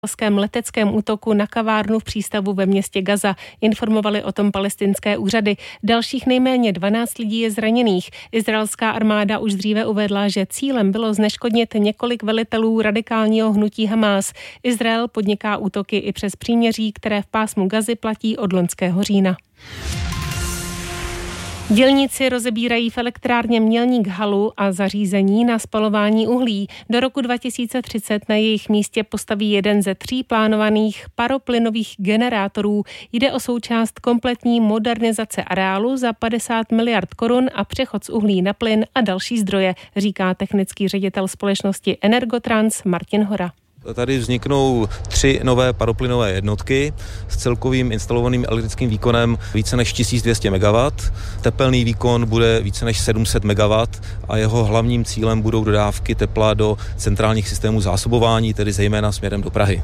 izraelském leteckém útoku na kavárnu v přístavu ve městě Gaza. Informovali o tom palestinské úřady. Dalších nejméně 12 lidí je zraněných. Izraelská armáda už dříve uvedla, že cílem bylo zneškodnit několik velitelů radikálního hnutí Hamás. Izrael podniká útoky i přes příměří, které v pásmu Gazy platí od loňského října. Dělníci rozebírají v elektrárně Mělník halu a zařízení na spalování uhlí. Do roku 2030 na jejich místě postaví jeden ze 3 plánovaných paroplynových generátorů. Jde o součást kompletní modernizace areálu za 50 miliard korun a přechod z uhlí na plyn a další zdroje, říká technický ředitel společnosti Energotrans Martin Hora. Tady vzniknou 3 nové paroplynové jednotky s celkovým instalovaným elektrickým výkonem více než 1200 MW. Tepelný výkon bude více než 700 MW a jeho hlavním cílem budou dodávky tepla do centrálních systémů zásobování, tedy zejména směrem do Prahy.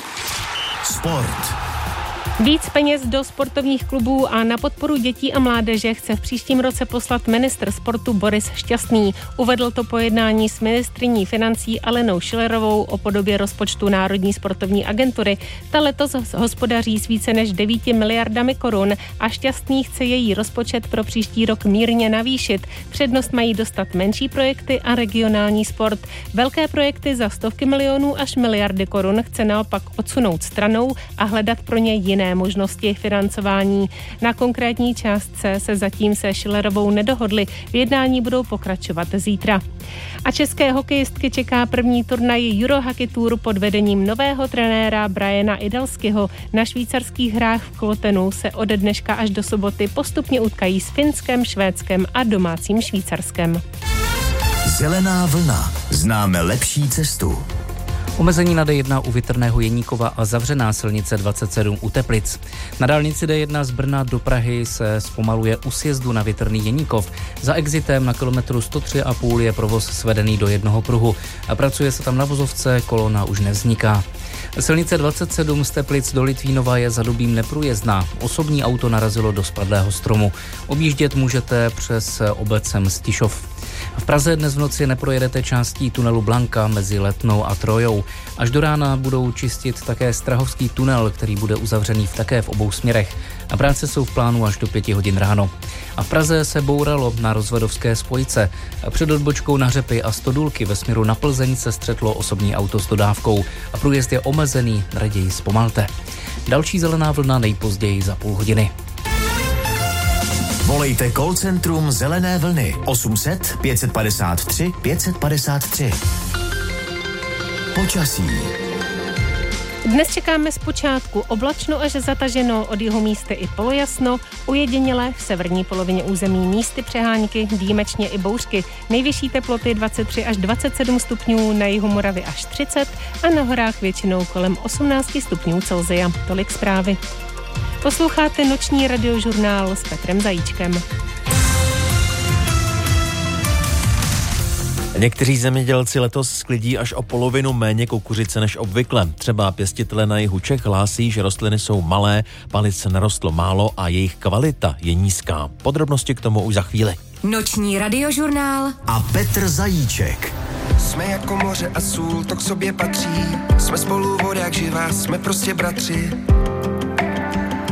Sport. Víc peněz do sportovních klubů a na podporu dětí a mládeže chce v příštím roce poslat ministr sportu Boris Šťastný. Uvedl to po jednání s ministryní financí Alenou Schillerovou o podobě rozpočtu Národní sportovní agentury. Ta letos hospodaří s více než 9 miliardami korun a Šťastný chce její rozpočet pro příští rok mírně navýšit. Přednost mají dostat menší projekty a regionální sport. Velké projekty za stovky milionů až miliardy korun chce naopak odsunout stranou a hledat pro ně jiné možnosti financování. Na konkrétní částce se zatím se Schillerovou nedohodli. V jednání budou pokračovat zítra. A české hokejistky čeká první turnaj Eurohockey Tour pod vedením nového trenéra Briana Idalskyho. Na švýcarských hrách v Klotenu se ode dneška až do soboty postupně utkají s Finskem, Švédskem a domácím Švýcarskem. Zelená vlna. Známe lepší cestu. Omezení na D1 u Vytrného Jeníkova a zavřená silnice 27 u Teplic. Na dálnici D1 z Brna do Prahy se zpomaluje u sjezdu na Vytrný Jeníkov. Za exitem na kilometru 103,5 je provoz svedený do jednoho pruhu. A pracuje se tam na vozovce, kolona už nevzniká. Silnice 27 z Teplic do Litvínova je za Dobím neprůjezdná. Osobní auto narazilo do spadlého stromu. Objíždět můžete přes obec Stišov. V Praze dnes v noci neprojedete částí tunelu Blanka mezi Letnou a Trojou. Až do rána budou čistit také Strahovský tunel, který bude uzavřený také v obou směrech. A práce jsou v plánu až do 5 hodin ráno. A v Praze se bouralo na rozvodovské spojce. Před odbočkou na Řepy a Stodůlky ve směru na Plzeň se střetlo osobní auto s dodávkou. A průjezd je omezený, raději zpomalte. Další zelená vlna nejpozději za půl hodiny. Volejte call centrum Zelené vlny 800 553 553. Počasí. Dnes čekáme zpočátku oblačno až zataženo, od jihu místy i polojasno, ujediněle v severní polovině území místy přehánky, výjimečně i bouřky. Nejvyšší teploty 23 až 27 stupňů, na jihu Moravy až 30 a na horách většinou kolem 18 stupňů Celsia. Tolik zprávy. Posloucháte noční radiožurnál s Petrem Zajíčkem. Někteří zemědělci letos sklidí až o polovinu méně kukuřice než obvykle. Třeba pěstitelé na jihu Čech hlásí, že rostliny jsou malé, palic narostlo málo a jejich kvalita je nízká. Podrobnosti k tomu už za chvíli. Noční radiožurnál a Petr Zajíček. Jsme jako moře a sůl, to k sobě patří. Jsme spolu voda jak živá, jsme prostě bratři.